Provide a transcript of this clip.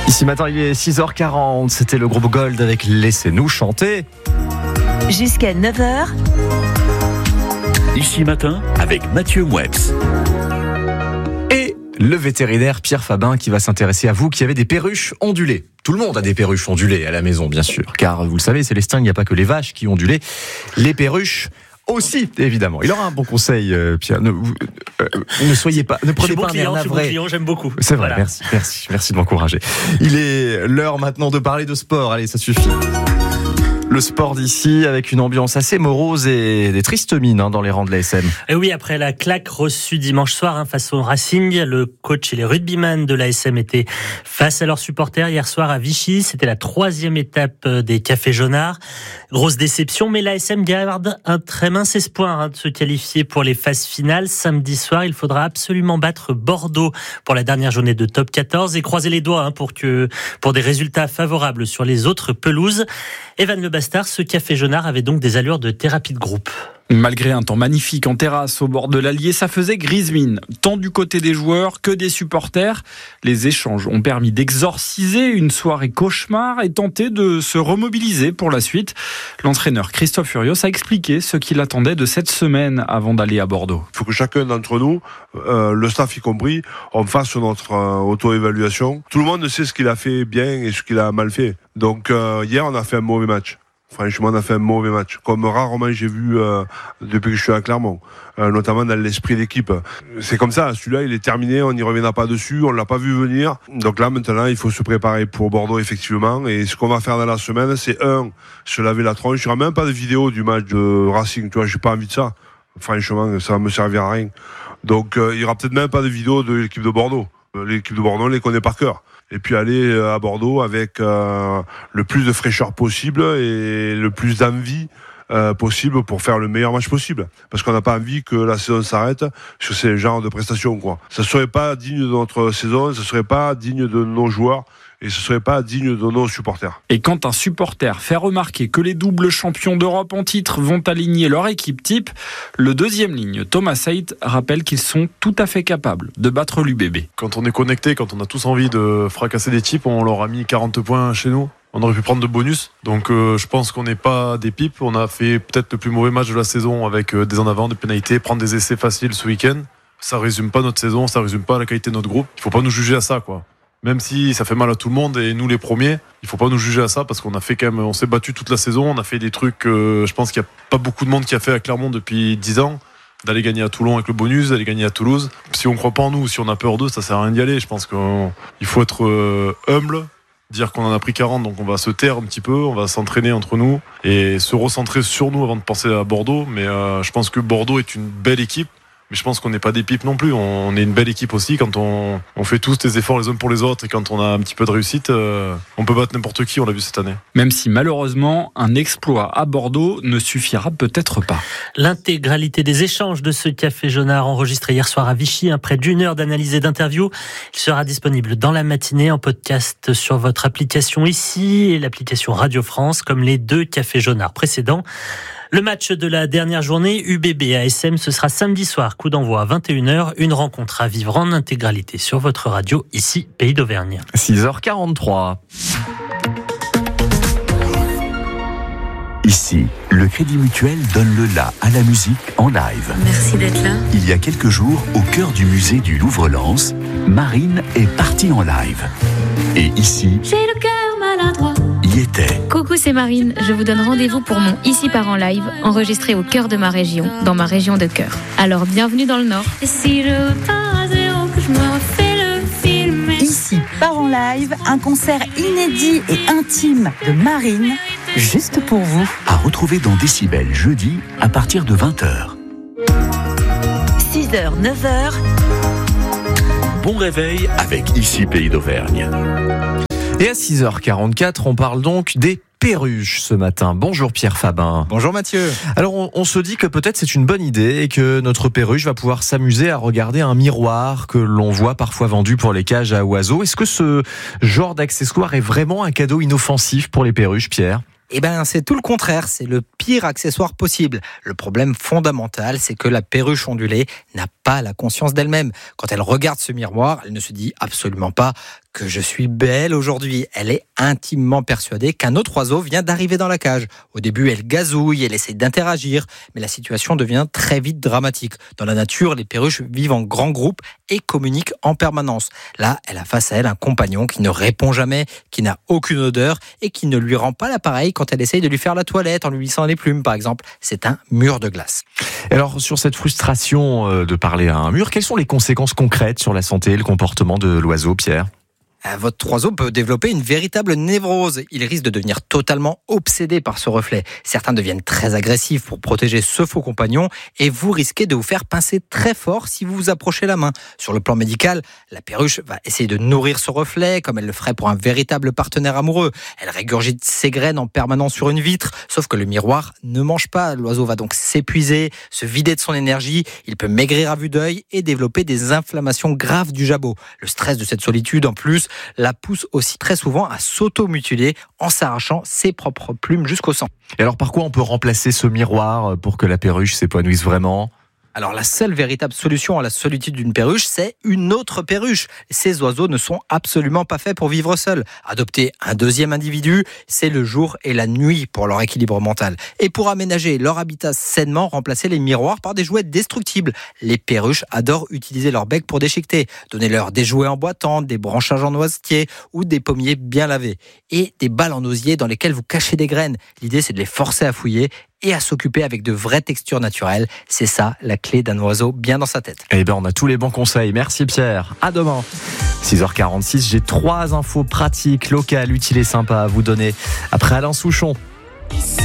Ici matin, il est 6h40. C'était le groupe Gold avec Laissez-nous chanter. Jusqu'à 9h. Ici matin avec Mathieu Moueps. Et le vétérinaire Pierre Fabin qui va s'intéresser à vous qui avez des perruches ondulées. Tout le monde a des perruches ondulées à la maison, bien sûr. Car vous le savez, Célestin, il n'y a pas que les vaches qui ondulent. Les perruches aussi, évidemment. Il aura un bon conseil, Pierre. Ne soyez pas, ne prenez pas un air navré. Je suis bon client, j'aime beaucoup. C'est vrai, voilà. Merci de m'encourager. Il est l'heure maintenant de parler de sport. Allez, ça suffit. Le sport d'ici avec une ambiance assez morose et des tristes mines dans les rangs de l'ASM. Et oui, après la claque reçue dimanche soir face au Racing, le coach et les rugbyman de l'ASM étaient face à leurs supporters hier soir à Vichy. C'était la 3e étape des Cafés Jaunards. Grosse déception, mais l'ASM garde un très mince espoir de se qualifier pour les phases finales. Samedi soir, il faudra absolument battre Bordeaux pour la dernière journée de top 14 et croiser les doigts pour des résultats favorables sur les autres pelouses. Evan Le Bastard, ce Café Jaunard avait donc des allures de thérapie de groupe. Malgré un temps magnifique en terrasse au bord de l'Allier, ça faisait grise mine, tant du côté des joueurs que des supporters. Les échanges ont permis d'exorciser une soirée cauchemar et tenter de se remobiliser pour la suite. L'entraîneur Christophe Furios a expliqué ce qu'il attendait de cette semaine avant d'aller à Bordeaux. Il faut que chacun d'entre nous, le staff y compris, on fasse notre auto-évaluation. Tout le monde sait ce qu'il a fait bien et ce qu'il a mal fait. Donc hier, on a fait un mauvais match. Franchement, on a fait un mauvais match, comme rarement j'ai vu depuis que je suis à Clermont, notamment dans l'esprit d'équipe. C'est comme ça, celui-là il est terminé, on n'y reviendra pas dessus, on l'a pas vu venir. Donc là maintenant, il faut se préparer pour Bordeaux effectivement. Et ce qu'on va faire dans la semaine, c'est se laver la tronche. Il n'y aura même pas de vidéo du match de Racing, tu vois, j'ai pas envie de ça. Franchement, ça va me servir à rien. Donc il y aura peut-être même pas de vidéo de l'équipe de Bordeaux. L'équipe de Bordeaux, on les connaît par cœur. Et puis aller à Bordeaux avec le plus de fraîcheur possible et le plus d'envie possible pour faire le meilleur match possible. Parce qu'on n'a pas envie que la saison s'arrête sur ces genres de prestations, quoi. Ça serait pas digne de notre saison, ça serait pas digne de nos joueurs. Et ce ne serait pas digne de nos supporters. Et quand un supporter fait remarquer que les doubles champions d'Europe en titre vont aligner leur équipe type, le deuxième ligne, Thomas Saït, rappelle qu'ils sont tout à fait capables de battre l'UBB. Quand on est connecté, quand on a tous envie de fracasser des types, on leur a mis 40 points chez nous. On aurait pu prendre de bonus. Donc je pense qu'on n'est pas des pipes. On a fait peut-être le plus mauvais match de la saison avec des en avant, des pénalités, prendre des essais faciles ce week-end. Ça résume pas notre saison, ça résume pas la qualité de notre groupe. Il faut pas nous juger à ça, quoi. Même si ça fait mal à tout le monde et nous les premiers, il faut pas nous juger à ça parce qu'on a fait quand même, on s'est battu toute la saison, on a fait des trucs je pense qu'il y a pas beaucoup de monde qui a fait à Clermont depuis 10 ans, d'aller gagner à Toulon avec le bonus, d'aller gagner à Toulouse. Si on croit pas en nous, si on a peur d'eux, ça sert à rien d'y aller. Je pense qu'il faut être humble, dire qu'on en a pris 40, donc on va se taire un petit peu, on va s'entraîner entre nous et se recentrer sur nous avant de penser à Bordeaux. Mais je pense que Bordeaux est une belle équipe. Mais je pense qu'on n'est pas des pipes non plus. On est une belle équipe aussi. Quand on fait tous des efforts les uns pour les autres et quand on a un petit peu de réussite, on peut battre n'importe qui, on l'a vu cette année. Même si malheureusement, un exploit à Bordeaux ne suffira peut-être pas. L'intégralité des échanges de ce Café Jaunard enregistré hier soir à Vichy, près d'une heure d'analyse et d'interview, il sera disponible dans la matinée en podcast sur votre application ici et l'application Radio France, comme les 2 Cafés Jaunards précédents. Le match de la dernière journée, UBB-ASM, ce sera samedi soir, coup d'envoi à 21h, une rencontre à vivre en intégralité sur votre radio, ici, Pays d'Auvergne. 6h43. Ici, le Crédit Mutuel donne le la à la musique en live. Merci d'être là. Il y a quelques jours, au cœur du musée du Louvre-Lens, Marine est partie en live. Et ici, j'ai le cœur maladroit. Y était. Coucou, c'est Marine. Je vous donne rendez-vous pour mon Ici part en live, enregistré au cœur de ma région, dans ma région de cœur. Alors, bienvenue dans le Nord. Et si je repars à zéro, que je me refais le film. Ici part en live, un concert inédit et intime de Marine, juste pour vous. À retrouver dans Décibel jeudi à partir de 20h. 6h, 9h. Bon réveil avec Ici Pays d'Auvergne. Et à 6h44, on parle donc des perruches ce matin. Bonjour Pierre Fabin. Bonjour Mathieu. Alors on se dit que peut-être c'est une bonne idée et que notre perruche va pouvoir s'amuser à regarder un miroir que l'on voit parfois vendu pour les cages à oiseaux. Est-ce que ce genre d'accessoire est vraiment un cadeau inoffensif pour les perruches, Pierre ? Eh ben, c'est tout le contraire, c'est le pire accessoire possible. Le problème fondamental, c'est que la perruche ondulée n'a pas la conscience d'elle-même. Quand elle regarde ce miroir, elle ne se dit absolument pas que je suis belle aujourd'hui. Elle est intimement persuadée qu'un autre oiseau vient d'arriver dans la cage. Au début, elle gazouille, elle essaie d'interagir, mais la situation devient très vite dramatique. Dans la nature, les perruches vivent en grands groupes et communiquent en permanence. Là, elle a face à elle un compagnon qui ne répond jamais, qui n'a aucune odeur et qui ne lui rend pas l'appareil quand elle essaye de lui faire la toilette en lui lissant les plumes, par exemple. C'est un mur de glace. Et alors, sur cette frustration de parler à un mur, quelles sont les conséquences concrètes sur la santé et le comportement de l'oiseau, Pierre ? Votre oiseau peut développer une véritable névrose. Il risque de devenir totalement obsédé par ce reflet. Certains deviennent très agressifs pour protéger ce faux compagnon et vous risquez de vous faire pincer très fort si vous vous approchez la main. Sur le plan médical, la perruche va essayer de nourrir ce reflet comme elle le ferait pour un véritable partenaire amoureux. Elle régurgite ses graines en permanence sur une vitre, sauf que le miroir ne mange pas. L'oiseau va donc s'épuiser, se vider de son énergie. Il peut maigrir à vue d'œil et développer des inflammations graves du jabot. Le stress de cette solitude, en plus, la pousse aussi très souvent à s'auto-mutiler en s'arrachant ses propres plumes jusqu'au sang. Et alors, par quoi on peut remplacer ce miroir pour que la perruche s'épanouisse vraiment ? Alors la seule véritable solution à la solitude d'une perruche, c'est une autre perruche. Ces oiseaux ne sont absolument pas faits pour vivre seuls. Adopter un deuxième individu, c'est le jour et la nuit pour leur équilibre mental. Et pour aménager leur habitat sainement, remplacer les miroirs par des jouets destructibles. Les perruches adorent utiliser leur bec pour déchiqueter. Donnez-leur des jouets en bois tendre, des branchages en noisetier ou des pommiers bien lavés. Et des balles en osier dans lesquelles vous cachez des graines. L'idée, c'est de les forcer à fouiller et à s'occuper avec de vraies textures naturelles. C'est ça, la clé d'un oiseau bien dans sa tête. Eh bien, on a tous les bons conseils. Merci Pierre. À demain. 6h46, j'ai 3 infos pratiques, locales, utiles et sympas à vous donner. Après Alain Souchon. Ici.